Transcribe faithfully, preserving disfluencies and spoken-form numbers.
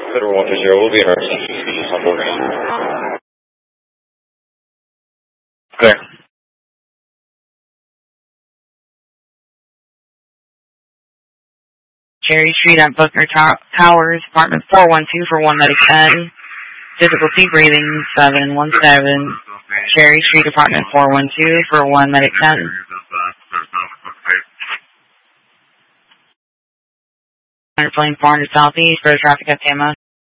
Federal one two zero will be in our on board. Clear. Cherry Street at Buckner Tow- Towers, apartment four one two for one medic ten. Difficulty breathing, seven one seven. Cherry Street, apartment four one two for one medic ten. Plane four hundred Southeast, road traffic at Tama.